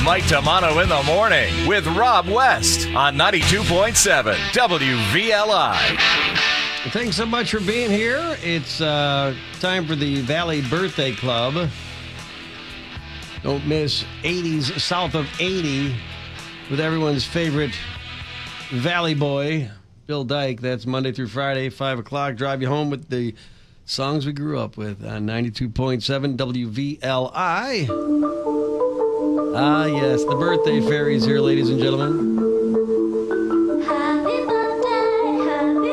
Mike Tamano in the morning with Rob West on 92.7 WVLI. Thanks so much for being here. It's time for the Valley Birthday Club. Don't miss 80s South of 80 with everyone's favorite Valley boy, Bill Dyke. That's Monday through Friday, 5 o'clock. Drive you home with the songs we grew up with on 92.7 WVLI. Ah, yes, the birthday fairy's here, ladies and gentlemen. Happy birthday, happy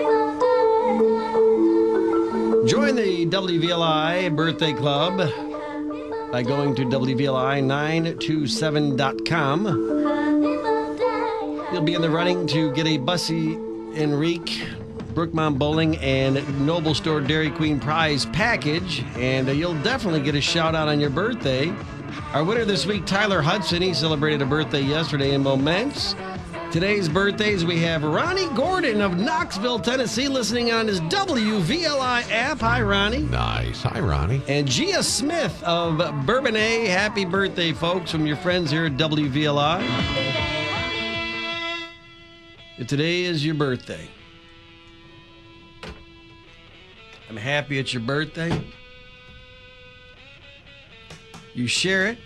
birthday. Join the WVLI Birthday Club by going to WVLI927.com. You'll be in the running to get a Bussy Enrique, Brookmont Bowling, and Noble Store Dairy Queen prize package, and you'll definitely get a shout out on your birthday. Our winner this week, Tyler Hudson, he celebrated a birthday yesterday in Moments. Today's birthdays, we have Ronnie Gordon of Knoxville, Tennessee, listening on his WVLI app. Hi, Ronnie. Nice. Hi, Ronnie. And Gia Smith of Bourbonnais. Happy birthday, folks, from your friends here at WVLI. And today is your birthday. I'm happy it's your birthday. You share it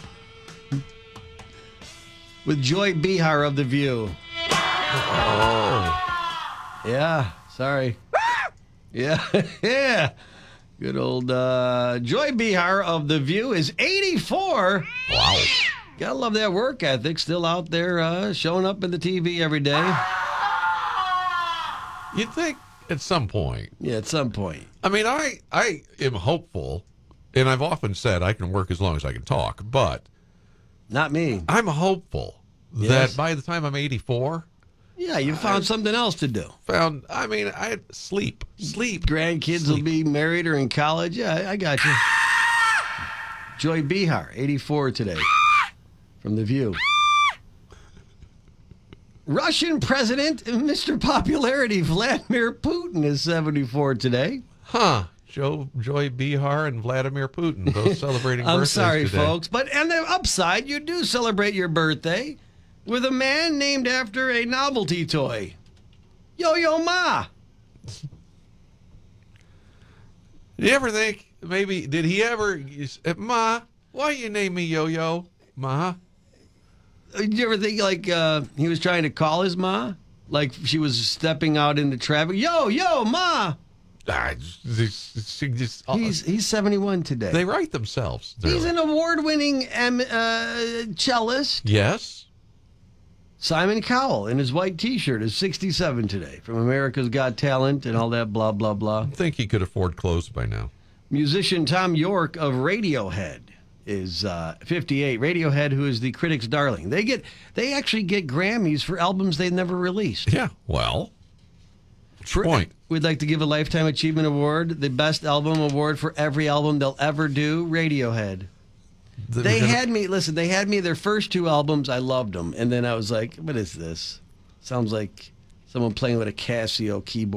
with Joy Behar of The View. Oh. Yeah, sorry. Yeah, yeah. Good old Joy Behar of The View is 84. Wow. Gotta love that work ethic. Still out there showing up in the TV every day. You'd think at some point. Yeah, at some point. I mean, I am hopeful, and I've often said I can work as long as I can talk, but Not me. I'm hopeful Yes. that by the time I'm 84, Yeah, you found something else to do. I sleep. Grandkids will be married or in college. Yeah, I got you. Joy Behar, 84 today, from The View. Russian President, Mr. Popularity, Vladimir Putin, is 74 today. Huh. Joy Behar and Vladimir Putin, both celebrating birthdays I'm sorry, today. folks, but on the upside, you do celebrate your birthday with a man named after a novelty toy, Yo-Yo Ma. Do you ever think, did he ever, Ma, why you name me Yo-Yo, Ma? Did you ever think, like, he was trying to call his ma? Like, she was stepping out into traffic. Yo, Ma! He's 71 today. They write themselves. He's an award-winning cellist. Yes. Simon Cowell in his white T-shirt is 67 today from America's Got Talent and all that blah, blah, blah. I think he could afford clothes by now. Musician Tom York of Radiohead is 58. Radiohead, who is the critics' darling. They actually get Grammys for albums they never released. Yeah, well, what's your point? We'd like to give a Lifetime Achievement Award, the best album award for every album they'll ever do, Radiohead. They had me their first two albums, I loved them, and then I was like, what is this? Sounds like someone playing with a Casio keyboard.